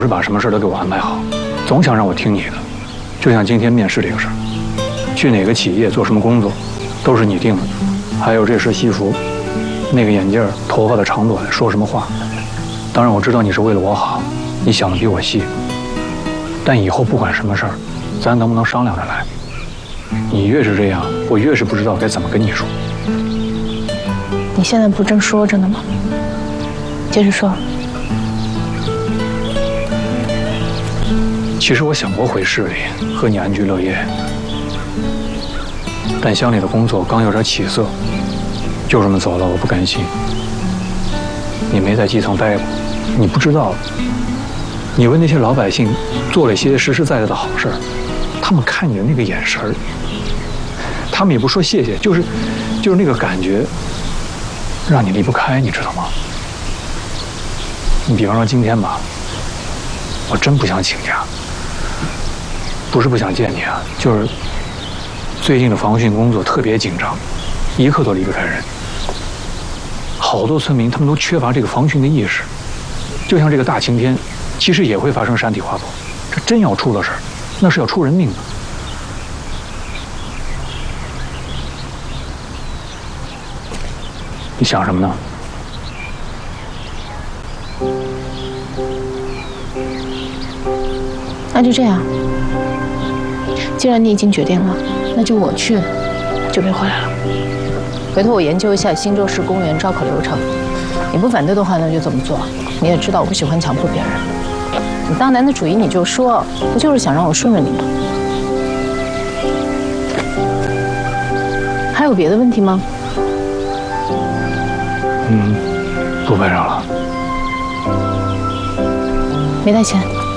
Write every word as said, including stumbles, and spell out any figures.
是把什么事都给我安排好，总想让我听你的。就像今天面试这个事儿，去哪个企业做什么工作，都是你定的。还有这身西服，那个眼镜，头发的长短，说什么话。当然我知道你是为了我好，你想的比我细。但以后不管什么事儿，咱能不能商量着来？你越是这样，我越是不知道该怎么跟你说。 你现在不正说着呢吗？接着说。 其实我想过回市里和你安居乐业，但乡里的工作刚有点起色，就这么走了，我不甘心。你没在基层待过，你不知道，你为那些老百姓做了一些实实在在的好事儿，他们看你的那个眼神儿，他们也不说谢谢，就是就是那个感觉，让你离不开，你知道吗？你比方说今天吧，我真不想请假。不是不想见你啊，就是最近的防汛工作特别紧张，一刻都离不开人。好多村民他们都缺乏这个防汛的意识，就像这个大晴天，其实也会发生山体滑坡，这真要出了事儿，那是要出人命的。你想什么呢？ 那就这样。既然你已经决定了，那就我去，就别回来了。回头我研究一下新洲市公园招考流程，你不反对的话，那就这么做。你也知道我不喜欢强迫别人，你大男子主义你就说，不就是想让我顺着你吗？还有别的问题吗？ 嗯，不烦扰了。 没带钱。